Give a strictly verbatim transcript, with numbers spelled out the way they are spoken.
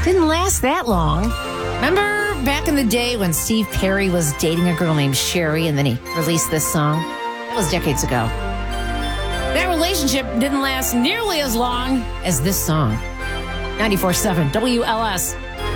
Didn't last that long. Remember back in the day when Steve Perry was dating a girl named Sherry and then he released this song? That was decades ago. That relationship didn't last nearly as long as this song. ninety-four point seven W L S.